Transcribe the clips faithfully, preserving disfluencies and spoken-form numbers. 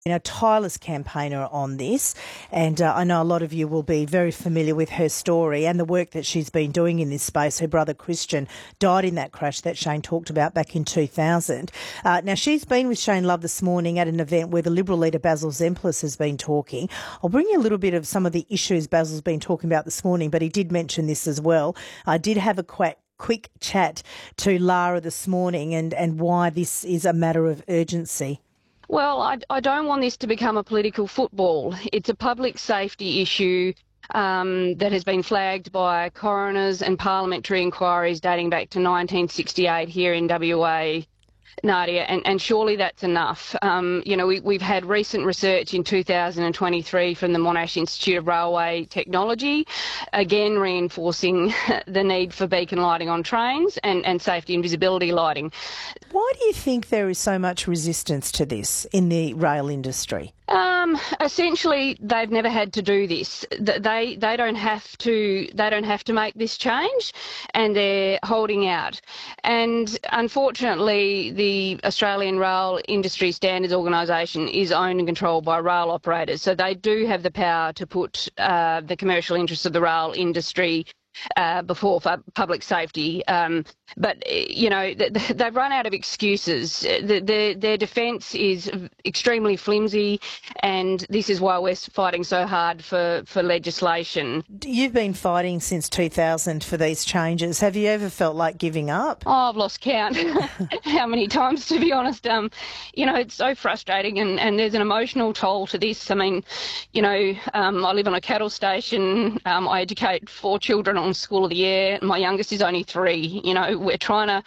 a tireless campaigner on this, and uh, I know a lot of you will be very familiar with her story and the work that she's been doing in this space. Her brother Christian died in that crash that Shane talked about back in two thousand. Uh, now, she's been with Shane Love this morning at an event where the Liberal leader Basil Zemplis has been talking. I'll bring you a little bit of some of the issues Basil's been talking about this morning, but he did mention this as well. I did have a quack quick chat to Lara this morning and, and why this is a matter of urgency. Well, I, I don't want this to become a political football. It's a public safety issue um, that has been flagged by coroners and parliamentary inquiries dating back to nineteen sixty-eight here in W A, Nadia, and, and surely that's enough. Um, you know, we, we've had recent research in two thousand twenty-three from the Monash Institute of Railway Technology, again reinforcing the need for beacon lighting on trains and, and safety and visibility lighting. Why do you think there is so much resistance to this in the rail industry? Um, essentially, they've never had to do this. They they don't have to. They don't have to make this change, and they're holding out. And unfortunately, the Australian Rail Industry Standards Organisation is owned and controlled by rail operators, so they do have the power to put uh, the commercial interests of the rail industry Uh, before for public safety. Um, but, you know, th- th- they've run out of excuses. The, the, their defence is extremely flimsy, and this is why we're fighting so hard for, for legislation. You've been fighting since two thousand for these changes. Have you ever felt like giving up? Oh, I've lost count how many times, to be honest. Um, you know, it's so frustrating, and, and there's an emotional toll to this. I mean, you know, um, I live on a cattle station. Um, I educate four children on School of the Air. My youngest is only three. You know, we're trying to,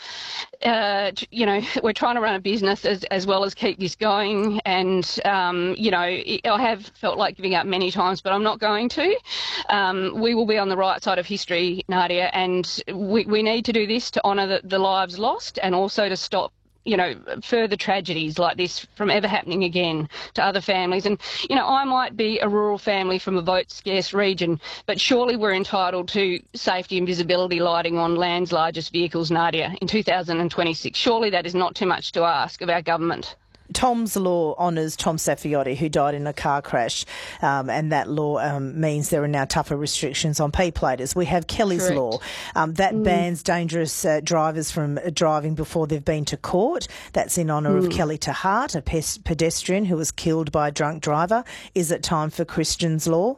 uh, you know, we're trying to run a business as, as well as keep this going. And, um, you know, I have felt like giving up many times, but I'm not going to. Um, we will be on the right side of history, Nadia, and we, we need to do this to honour the, the lives lost and also to stop, you know, further tragedies like this from ever happening again to other families. And, you know, I might be a rural family from a vote-scarce region, but surely we're entitled to safety and visibility lighting on land's largest vehicles, Nadia, in two thousand twenty-six. Surely that is not too much to ask of our government. Tom's law honours Tom Saffioti, who died in a car crash, um, and that law um, means there are now tougher restrictions on P-platers. We have Kelly's Correct. law um, that Mm. bans dangerous uh, drivers from driving before they've been to court. That's in honour Mm. of Kelly Tahart, a pes- pedestrian who was killed by a drunk driver. Is it time for Christian's law?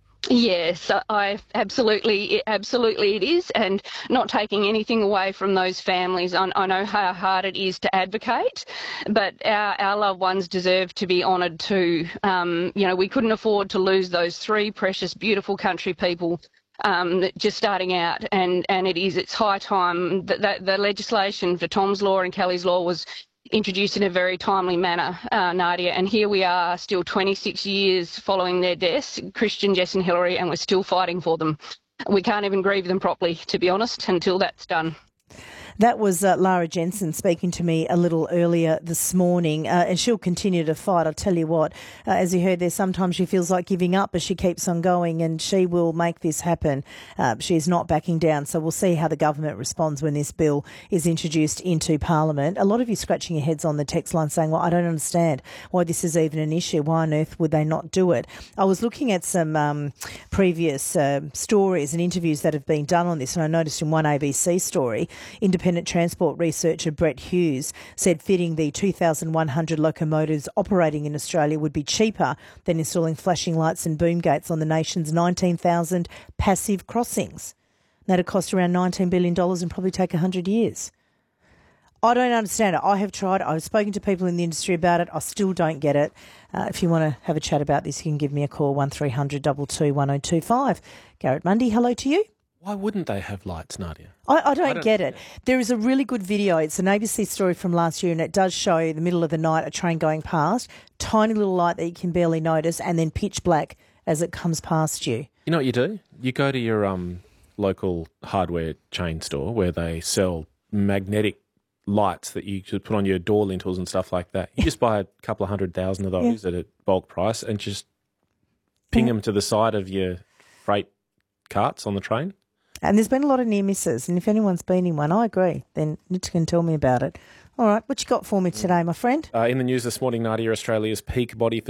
Yes, I absolutely, absolutely it is, and not taking anything away from those families. I, I know how hard it is to advocate, but our, our loved ones deserve to be honoured too. Um, you know, we couldn't afford to lose those three precious, beautiful country people um, just starting out, and, and it is, it's high time that, that the legislation for Tom's law and Kelly's law was introduced in a very timely manner, uh, Nadia, and here we are still twenty-six years following their deaths, Christian, Jess and Hillary, and we're still fighting for them. We can't even grieve them properly, to be honest, until that's done. That was uh, Lara Jensen speaking to me a little earlier this morning, uh, and she'll continue to fight. I'll tell you what, uh, as you heard there, sometimes she feels like giving up, but she keeps on going, and she will make this happen. Uh, she's not backing down, so we'll see how the government responds when this bill is introduced into Parliament. A lot of you scratching your heads on the text line saying, well, I don't understand why this is even an issue. Why on earth would they not do it? I was looking at some um, previous uh, stories and interviews that have been done on this, and I noticed in one A B C story, Independent Transport researcher Brett Hughes said fitting the two thousand one hundred locomotives operating in Australia would be cheaper than installing flashing lights and boom gates on the nation's nineteen thousand passive crossings. That'd cost around nineteen billion dollars and probably take one hundred years. I don't understand it. I have tried. I've spoken to people in the industry about it. I still don't get it. Uh, if you want to have a chat about this, you can give me a call, one three hundred two two one oh two five. Garrett Mundy, hello to you. Why wouldn't they have lights, Nadia? I, I, don't I don't get it. There is a really good video. It's an A B C story from last year, and it does show the middle of the night a train going past, tiny little light that you can barely notice, and then pitch black as it comes past you. You know what you do? You go to your um, local hardware chain store where they sell magnetic lights that you could put on your door lintels and stuff like that. You just buy a couple of hundred thousand of those yeah. at a bulk price and just ping yeah. them to the side of your freight carts on the train. And there's been a lot of near misses, and if anyone's been in one, I agree, then Nitch can tell me about it. All right, what you got for me today, my friend? Uh, in the news this morning, Nadia, Australia's peak body